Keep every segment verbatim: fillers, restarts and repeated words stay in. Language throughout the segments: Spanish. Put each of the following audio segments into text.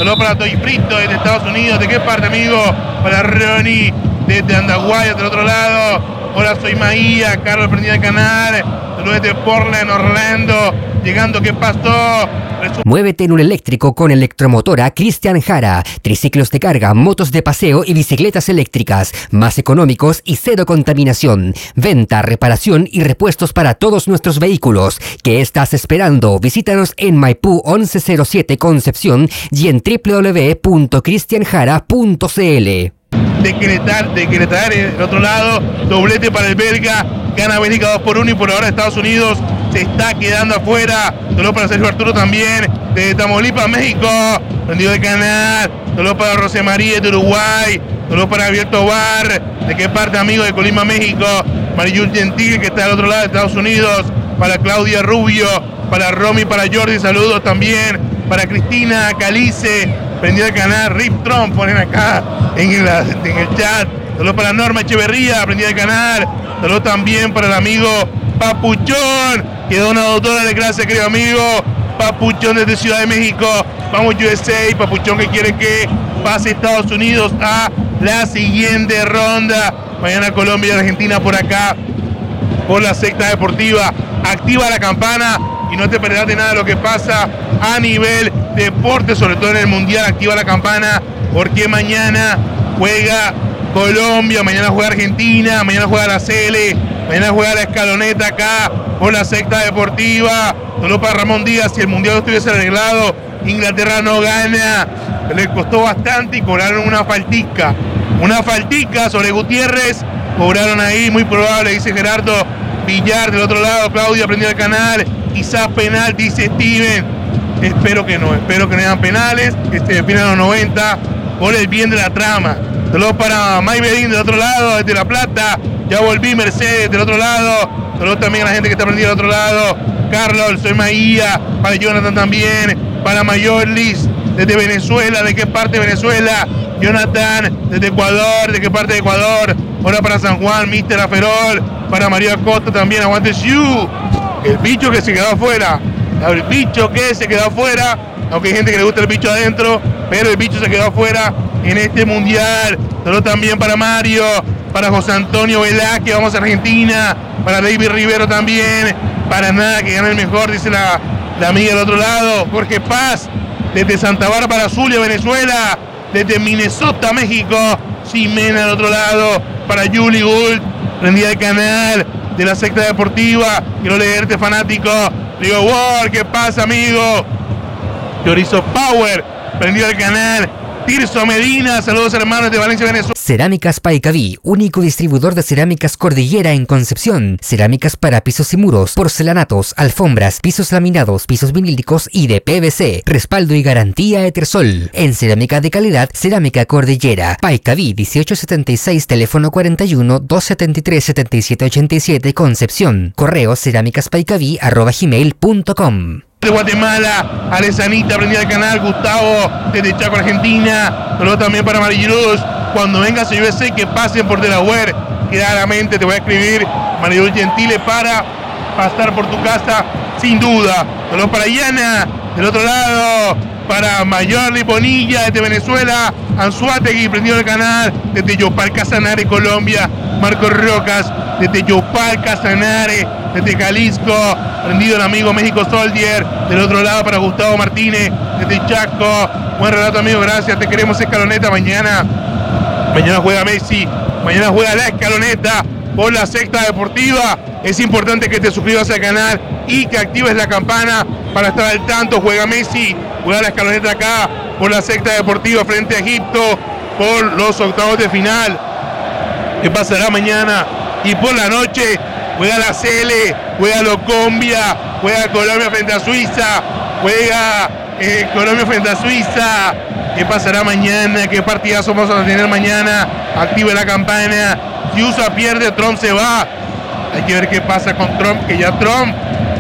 Saludos para Toy Frito desde Estados Unidos. ¿De qué parte, amigo? Para Ronnie desde Andahuaylas del otro lado. Hola, soy Maía, Carlos prendido el canal. Saludos desde Portland, Orlando. Llegando, ¿qué pasó? Resu- Muévete en un eléctrico con Electromotora Cristian Jara. Triciclos de carga, motos de paseo y bicicletas eléctricas. Más económicos y cero contaminación. Venta, reparación y repuestos para todos nuestros vehículos. ¿Qué estás esperando? Visítanos en Maipú once cero siete Concepción y en w w w punto cristian jara punto c l. Decretar, decretar en el otro lado, doblete para el belga, gana Bélgica dos por uno y por ahora Estados Unidos se está quedando afuera. Saludos para Sergio Arturo también, de Tamaulipas, México, prendido el canal. Saludos para José María de Uruguay, saludos para Abierto Bar, ¿de qué parte, amigo? De Colima, México. Mariyul Gentil, que está al otro lado de Estados Unidos, para Claudia Rubio, para Romy, para Jordi, saludos también, para Cristina Calice, prendido el canal. Rip Trump, ponen acá en, la, en el chat. Saludos para Norma Echeverría, prendido el canal. Saludos también para el amigo Papuchón, que dona dos dólares, gracias, querido amigo. Papuchón desde Ciudad de México. Vamos U S A, Papuchón que quiere que pase Estados Unidos a la siguiente ronda. Mañana Colombia y Argentina por acá, por la secta deportiva. Activa la campana y no te perderás de nada de lo que pasa a nivel deporte, sobre todo en el Mundial. Activa la campana porque mañana juega Colombia, mañana juega Argentina, mañana juega la C L, mañana juega la escaloneta acá por la secta deportiva. Solo para Ramón Díaz, si el Mundial no estuviese arreglado, Inglaterra no gana. Le costó bastante y cobraron una faltica. Una faltica sobre Gutiérrez, cobraron ahí, muy probable, dice Gerardo Villar del otro lado. Claudia prendió el canal, quizás penal, dice Steven. Espero que no, espero que no hayan penales, que se definan los noventa por el bien de la trama. Saludos para Mike Bedín del otro lado, desde La Plata. Ya volví, Mercedes del otro lado. Saludos también a la gente que está prendida del otro lado. Carlos, soy Maía. Para Jonathan también. Para Mayorlis desde Venezuela. ¿De qué parte de Venezuela? Jonathan desde Ecuador. ¿De qué parte de Ecuador? Ahora para San Juan, mister Aferol. Para María Costa también. Aguante Siu. El bicho que se quedó afuera. El bicho que se quedó afuera. Aunque hay gente que le gusta el bicho adentro, pero el bicho se quedó afuera en este mundial. Saludos también para Mario, para José Antonio Velázquez, vamos a Argentina, para David Rivero también, para nada que gane el mejor, dice la, la amiga del otro lado. Jorge Paz, desde Santa Bárbara, Zulia, Venezuela, desde Minnesota, México. Ximena del otro lado, para Julie Gould, prendida el canal de la secta deportiva. Quiero leerte, fanático. Digo, wow, ¿qué pasa, amigo? Chorizo Power, prendido el canal. Tirso Medina, saludos hermanos de Valencia, Venezuela. Cerámicas Paicaví, único distribuidor de cerámicas Cordillera en Concepción. Cerámicas para pisos y muros, porcelanatos, alfombras, pisos laminados, pisos vinílicos y de P V C. Respaldo y garantía Etersol. En cerámica de calidad, Cerámica Cordillera. Paicaví, dieciocho setenta y seis, teléfono cuarenta y uno, doscientos setenta y tres, setenta y siete ochenta y siete, Concepción. Correo cerámicaspaicaví arroba gmail punto com. De Guatemala, Alessanita, prendida el canal. Gustavo, desde Chaco, Argentina. Saludos también para Mariluz. Cuando vengas a U S A, que pasen por Delaware. Claramente te voy a escribir, Mariluz Gentile, para pasar por tu casa, sin duda. Saludos para Yana, del otro lado. Para Mayorli Bonilla, desde Venezuela. Anzuategui, prendido el canal. Desde Yopal, Casanare, Colombia. Marcos Rocas, desde Yopal, Casanare, desde Jalisco. Prendido el amigo México Soldier. Del otro lado para Gustavo Martínez, desde Chaco. Buen relato, amigo, gracias. Te queremos, escaloneta. Mañana, mañana juega Messi. Mañana juega la escaloneta por la secta deportiva. Es importante que te suscribas al canal y que actives la campana para estar al tanto. Juega Messi, juega la escaloneta acá por la secta deportiva frente a Egipto por los octavos de final. ¿Qué pasará mañana? Y por la noche juega la C L, juega Locombia, juega Colombia frente a Suiza, juega eh, Colombia frente a Suiza. ¿Qué pasará mañana? ¿Qué partidazo vamos a tener mañana? Active la campana. Si U S A pierde, Trump se va. Hay que ver qué pasa con Trump, que ya Trump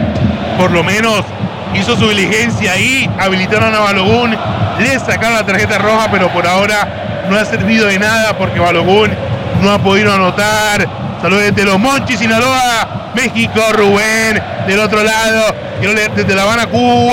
por lo menos hizo su diligencia ahí, habilitaron a Balogun, le sacaron la tarjeta roja, pero por ahora no ha servido de nada porque Balogun no ha podido anotar. Saludos desde Los Monchis, Sinaloa, México. Rubén del otro lado, quiero leer desde La Habana, Cuba.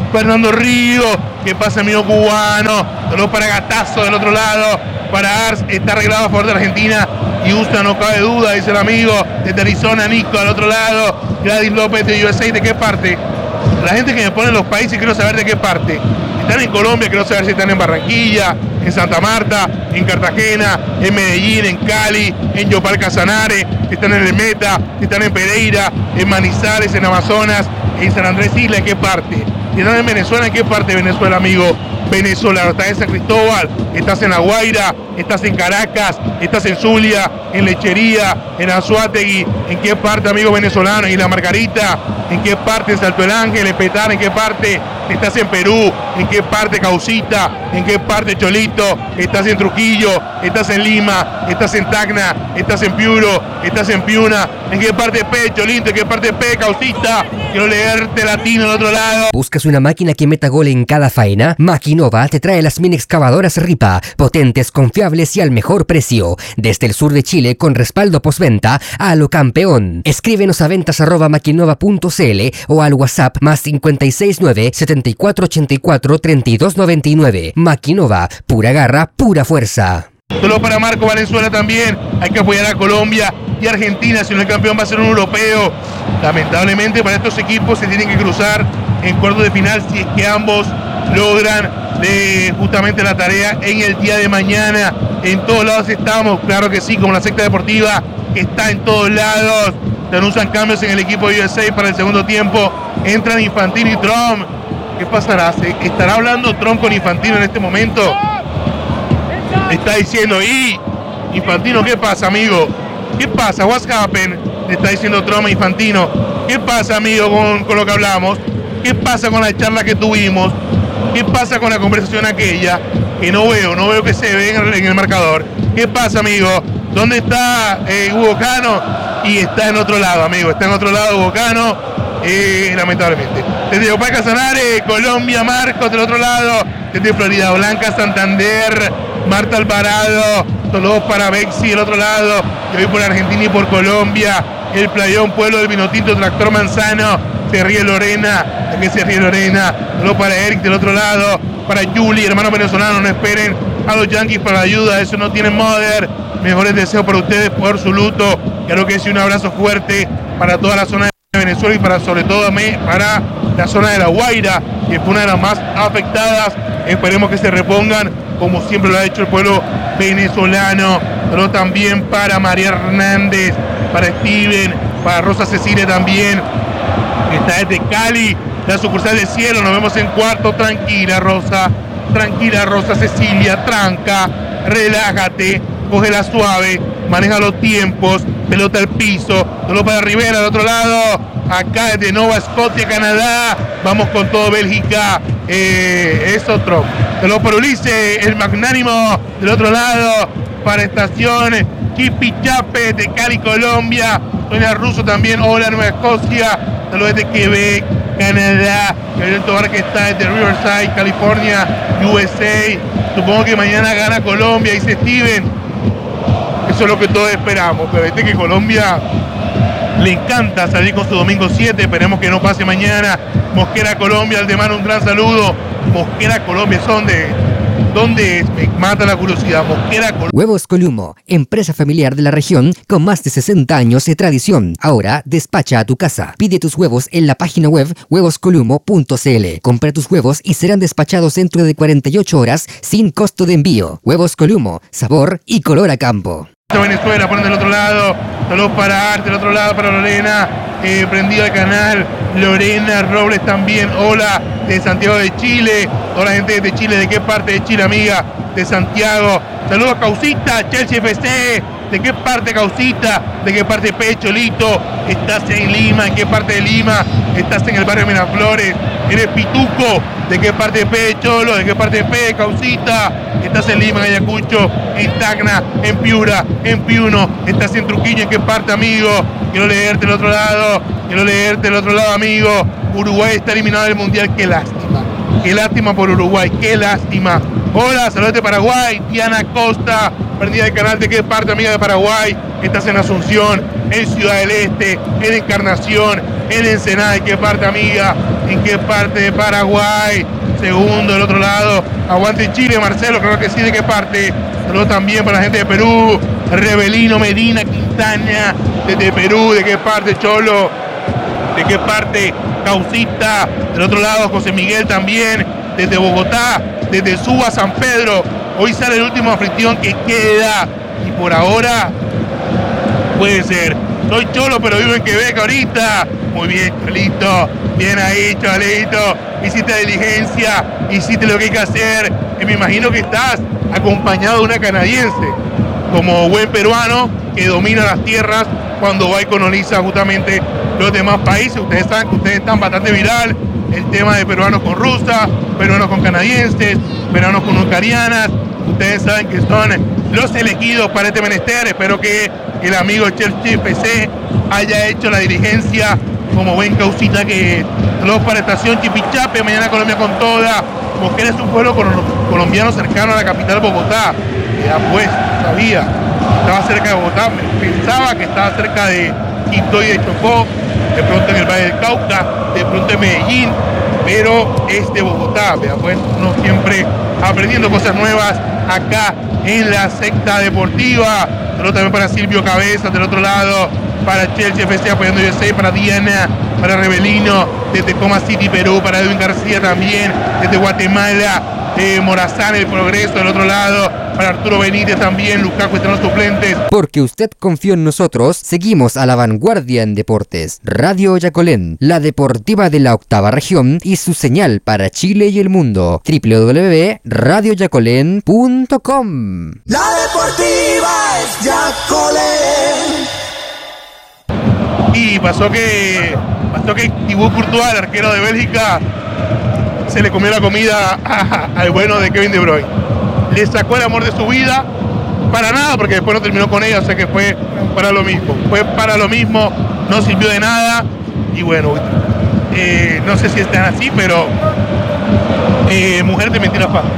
Fernando Río, ¿qué pasa, amigo cubano? Saludos para Gatazo del otro lado, para Ars, está arreglado a favor de Argentina, y Usta no cabe duda, dice el amigo, desde Arizona, Nico al otro lado, Gladys López de U S A, ¿de qué parte? La gente que me pone en los países, quiero saber de qué parte. Están en Colombia, quiero saber si están en Barranquilla, en Santa Marta, en Cartagena, en Medellín, en Cali, en Yopal Casanare, si están en el Meta, si están en Pereira, en Manizales, en Amazonas, en San Andrés Isla, ¿en qué parte? Si están en Venezuela, ¿en qué parte de Venezuela, amigo venezolano? Estás en San Cristóbal, estás en La Guaira, estás en Caracas, estás en Zulia, en Lechería, en Anzoátegui, ¿en qué parte, amigo venezolano? Y La Margarita, ¿en qué parte? En Salto del Ángel, en Petare, ¿en qué parte? Estás en Perú, ¿en qué parte? Causita, ¿en qué parte? Cholito, estás en Trujillo, estás en Lima, estás en Tacna, estás en Piuro, estás en Piuna, ¿en qué parte P? Cholito, ¿en qué parte P? Causita, quiero leerte latino al otro lado. ¿Buscas una máquina que meta gol en cada faena? Maquinova te trae las mini excavadoras Ripa, potentes, confiables y al mejor precio. Desde el sur de Chile con respaldo postventa a lo campeón. Escríbenos a ventas arroba maquinova punto cl o al WhatsApp más cincuenta y seis nueve, setenta y cuatro ochenta y cuatro, treinta y dos noventa y nueve. Maquinova, pura garra, pura fuerza. Solo para Marco Valenzuela también, hay que apoyar a Colombia y Argentina, si no el campeón va a ser un europeo. Lamentablemente para estos equipos se tienen que cruzar en cuartos de final si es que ambos logran de justamente la tarea en el día de mañana. En todos lados estamos, claro que sí, como la secta deportiva que está en todos lados. Se anuncian cambios en el equipo de U S A para el segundo tiempo. Entran Infantino y Trump. ¿Qué pasará? ¿Se estará hablando Trump con Infantino en este momento? Está diciendo, y Infantino, ¿qué pasa, amigo? ¿Qué pasa? What's happened? Le está diciendo Trump a Infantino. ¿Qué pasa, amigo, con, con lo que hablamos? ¿Qué pasa con la charla que tuvimos? ¿Qué pasa con la conversación aquella? Que no veo, no veo que se ve en el, en el marcador. ¿Qué pasa, amigo? ¿Dónde está eh, Hugo Cano? Y está en otro lado, amigo. Está en otro lado Hugo Cano, eh, lamentablemente. Desde Yopal Casanare, Colombia, Marcos del otro lado. Desde Florida Blanca, Santander, Marta Alvarado. Saludos para Bexi del otro lado. Yo voy por Argentina y por Colombia. El Playón, Pueblo del Vinotinto, Tractor Manzano. Se ríe Lorena. ¿De qué se ríe Lorena? Saludos para Eric del otro lado. Para Juli, hermano venezolano. No esperen a los Yankees para la ayuda. Eso no tiene mother. Mejores deseos para ustedes por su luto. Quiero que sea un abrazo fuerte para toda la zona de Venezuela y para sobre todo para la zona de La Guaira, que fue una de las más afectadas. Esperemos que se repongan como siempre lo ha hecho el pueblo venezolano. Pero también para María Hernández, para Steven, para Rosa Cecilia también, que está desde Cali, la sucursal de Cielo. Nos vemos en cuarto. Tranquila, Rosa, tranquila, Rosa Cecilia, tranca, relájate, cógela suave, maneja los tiempos, pelota al piso. Solo para Rivera del otro lado, acá desde Nova Scotia, Canadá. Vamos con todo, Bélgica. Eh, es otro. Solo para Ulises, el magnánimo del otro lado, para Estación Chipichape de Cali, Colombia. Sonia Russo también, hola, Nueva Escocia. Saludos desde Quebec, Canadá. Gabriel Tobar, que está desde Riverside, California, U S A. Supongo que mañana gana Colombia, dice Steven. Eso es lo que todos esperamos, pero viste que Colombia le encanta salir con su domingo siete. Esperemos que no pase mañana. Mosquera, Colombia, Aldemar, un gran saludo. Mosquera, Colombia, son de... ¿Dónde es? Me mata la curiosidad. Mosquera, Col- Huevos Columo, empresa familiar de la región con más de sesenta años de tradición. Ahora despacha a tu casa. Pide tus huevos en la página web huevos columo punto cl. Compra tus huevos y serán despachados dentro de cuarenta y ocho horas sin costo de envío. Huevos Columo, sabor y color a campo. Venezuela, ponen del otro lado. Saludos para Arte, del otro lado para Lorena. Eh, prendido al canal. Lorena Robles también. Hola, de Santiago de Chile. Hola, gente de Chile. ¿De qué parte de Chile, amiga? De Santiago. Saludos a Causita, Chelsea F C. ¿De qué parte, Causita? ¿De qué parte, Pecholito? ¿Estás en Lima? ¿En qué parte de Lima? ¿Estás en el barrio Miraflores? ¿Eres Pituco? ¿De qué parte de Pecholo? ¿De qué parte de P, Causita? ¿Estás en Lima, en Ayacucho? ¿En Tacna? ¿En Piura? ¿En Piuno? ¿Estás en Trujillo? ¿En qué parte, amigo? Quiero leerte del otro lado. Quiero leerte del otro lado, amigo. Uruguay está eliminado del Mundial. Qué lástima. Qué lástima por Uruguay. Qué lástima. Hola, saludos de Paraguay. Diana Costa, prendida del canal. ¿De qué parte, amiga de Paraguay? Estás en Asunción, en Ciudad del Este, en Encarnación, en Ensenada. ¿De qué parte, amiga? ¿En qué parte de Paraguay? Segundo, del otro lado, aguante Chile, Marcelo, creo que sí, ¿de qué parte? Saludos también para la gente de Perú, Rebelino, Medina, Quintaña, desde Perú, ¿de qué parte, Cholo? ¿De qué parte? Causita, del otro lado, José Miguel también, desde Bogotá, desde Suba, San Pedro. Hoy sale el último anfitrión que queda, y por ahora puede ser. Soy Cholo, pero vivo en Quebec ahorita. Muy bien, Cholito. Bien ahí, Cholito. Hiciste diligencia, hiciste lo que hay que hacer. Y me imagino que estás acompañado de una canadiense, como buen peruano que domina las tierras cuando va y coloniza justamente los demás países. Ustedes saben que ustedes están bastante viral. El tema de peruanos con rusas, peruanos con canadienses, peruanos con ucranianas. Ustedes saben que son los elegidos para este menester. Espero que el amigo Chelsea P C haya hecho la diligencia como buen causita que los para Estación Chipichape, mañana Colombia con toda. Mosquera es un pueblo colombiano cercano a la capital Bogotá. Ya pues, sabía, estaba cerca de Bogotá, pensaba que estaba cerca de Quito y de Chocó, de pronto en el Valle del Cauca, de pronto en Medellín, pero es de Bogotá, vea, pues uno siempre aprendiendo cosas nuevas acá en la secta deportiva. Pero también para Silvio Cabezas del otro lado, para Chelsea F C apoyando U S A, para Diana, para Rebelino, desde Coma City, Perú, para Edwin García también, desde Guatemala, eh, Morazán, El Progreso del otro lado, para Arturo Benítez también, Lukaku están los suplentes. Porque usted confió en nosotros, seguimos a la vanguardia en deportes. Radio Yacolén, la deportiva de la octava región y su señal para Chile y el mundo. doble u doble u doble u punto radio yacolén punto com. La deportiva es Yacolén. Y pasó que pasó que Thibaut Courtois, el arquero de Bélgica, se le comió la comida a, a, al bueno de Kevin De Bruyne. Le sacó el amor de su vida, para nada, porque después no terminó con ella, o sea que fue para lo mismo. Fue para lo mismo, no sirvió de nada. Y bueno, eh, no sé si están así, pero eh, mujer de mentira fácil.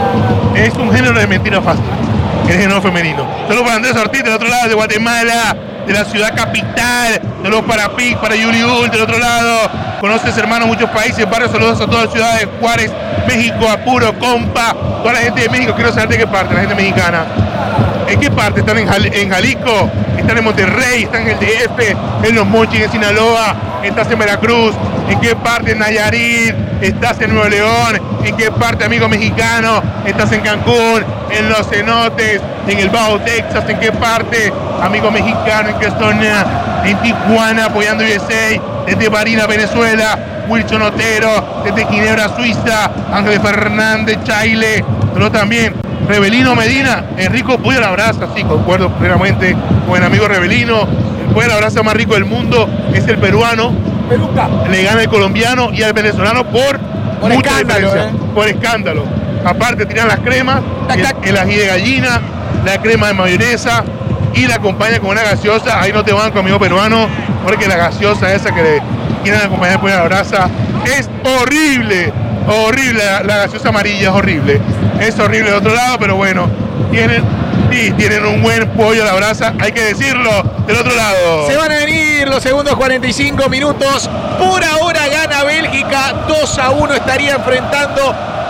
Es un género de mentira fácil, el género femenino. Solo para Andrés Ortiz, del otro lado, de Guatemala, de la ciudad capital. Saludos para Pic, para Yuri Ult, del otro lado. Conoces, hermano, muchos países, barrios. Saludos a todas las ciudades, Juárez, México, Apuro, Compa, toda la gente de México. Quiero saber de qué parte, la gente mexicana. ¿En qué parte? ¿Están en, Jal en Jalisco? ¿Están en Monterrey? ¿Están en el D F? ¿En Los Mochis, en Sinaloa? ¿Estás en Veracruz? ¿En qué parte? ¿En Nayarit? ¿Estás en Nuevo León? ¿En qué parte, amigo mexicano? ¿Estás en Cancún? ¿En Los Cenotes? ¿En el Bajo Texas? ¿En qué parte, amigo mexicano? ¿En qué zona? En Tijuana, apoyando U S A. Desde Barinas, Venezuela. Wilson Otero. Desde Ginebra, Suiza. Ángel Fernández, Chile. Pero también Rebelino Medina, el rico pollo a la brasa, sí, concuerdo plenamente con el amigo Rebelino. El pollo a la brasa más rico del mundo es el peruano. Peluca. Le gana el colombiano y al venezolano por, por mucha escándalo, diferencia, ¿eh? por escándalo. Aparte tiran las cremas, Tac, tac. El, el ají de gallina, la crema de mayonesa y la acompaña con una gaseosa. Ahí no te van, amigo peruano, porque la gaseosa esa que le quieren acompañar por la brasa es horrible. Horrible, la, la gaseosa amarilla es horrible. Es horrible de otro lado, pero bueno, tienen, sí, tienen un buen pollo a la brasa, hay que decirlo, del otro lado. Se van a venir los segundos cuarenta y cinco minutos. Por ahora gana Bélgica dos a uno. Estaría enfrentando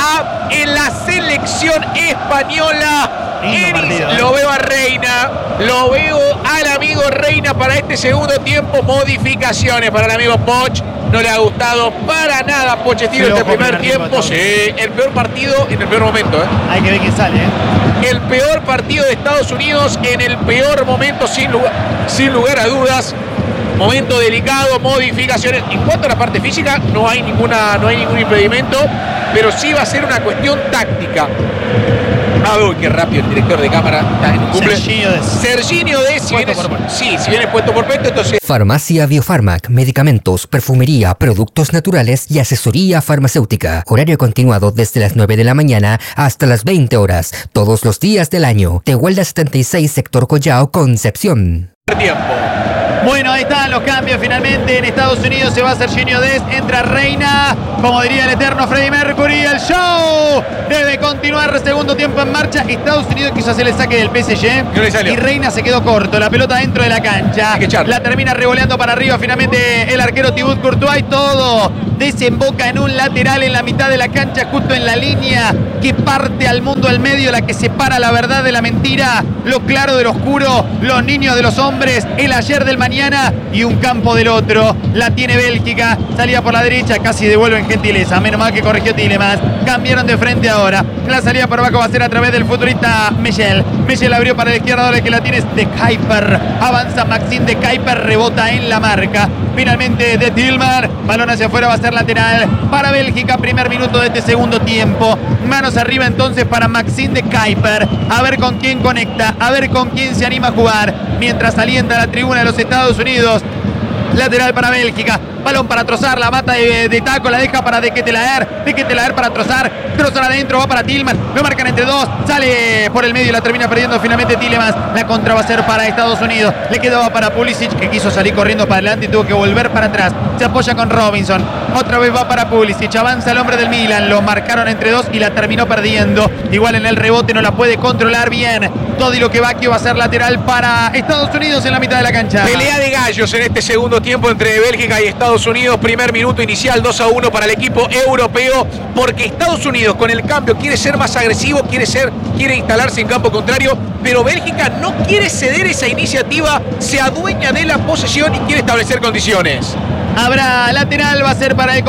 a en la selección española. Eris, lo veo a Reina, lo veo al amigo Reina para este segundo tiempo. Modificaciones para el amigo Poch. No le ha gustado para nada a Pochettino este primer tiempo. Sí, el peor partido en el peor momento. ¿eh? Hay que ver quién sale. ¿eh? El peor partido de Estados Unidos en el peor momento, sin lugar, sin lugar a dudas. Momento delicado, modificaciones. En cuanto a la parte física, no hay ninguna, no hay ningún impedimento, pero sí va a ser una cuestión táctica. Ah, uy, qué rápido el director de cámara. Serginho Dez. Serginho Dez, si viene, sí, si viene puesto por puesto, entonces... Farmacia Biofarmac, medicamentos, perfumería, productos naturales y asesoría farmacéutica. Horario continuado desde las nueve de la mañana hasta las veinte horas, todos los días del año. Tehuelda setenta y seis, sector Collao, Concepción. Tiempo. Bueno, ahí están los cambios finalmente. En Estados Unidos se va Serginho Dez, entra Reina, como diría el eterno Freddie Mercury. El show debe continuar, segundo tiempo en marcha. Estados Unidos quiso hacer el saque del P S G No le salió. y Reina se quedó corto. La pelota dentro de la cancha. Hay que echarlo. La termina revoleando para arriba finalmente el arquero Thibaut Courtois. Todo desemboca en un lateral en la mitad de la cancha, justo en la línea que parte al mundo al medio, la que separa la verdad de la mentira, lo claro de lo oscuro, los niños de los hombres, el ayer del mañana y un campo del otro. La tiene Bélgica, salía por la derecha, casi devuelven gentileza, menos mal que corrigió Tielemans, cambiaron de frente ahora, la salida por abajo va a ser a través del futbolista Michel, Michel abrió para la izquierda, ahora que la tiene de Kuiper, avanza Maxime de Kuiper, rebota en la marca, finalmente de Tillman, balón hacia afuera, va a ser lateral para Bélgica, primer minuto de este segundo tiempo, manos arriba entonces para Maxime de Kuiper, a ver con quién conecta, a ver con quién se anima a jugar, mientras alienta la tribuna de los Estados Unidos. Lateral para Bélgica, balón para Trozar, la mata de, de taco, la deja para De Ketelaer, De Ketelaer para Trozar, Trozar adentro, va para Tillman, lo marcan entre dos, sale por el medio y la termina perdiendo finalmente Tielemans, la contra va a ser para Estados Unidos, le quedaba para Pulisic que quiso salir corriendo para adelante y tuvo que volver para atrás, se apoya con Robinson, otra vez va para Pulisic, avanza el hombre del Milan, lo marcaron entre dos y la terminó perdiendo, igual en el rebote no la puede controlar bien, Todi lo que va, que va a ser lateral para Estados Unidos en la mitad de la cancha. Pelea de gallos en este segundo tiempo entre Bélgica y Estados Unidos, primer minuto inicial dos a uno para el equipo europeo, porque Estados Unidos con el cambio quiere ser más agresivo, quiere ser, quiere instalarse en campo contrario, pero Bélgica no quiere ceder esa iniciativa, se adueña de la posesión y quiere establecer condiciones. Habrá lateral, va a ser para el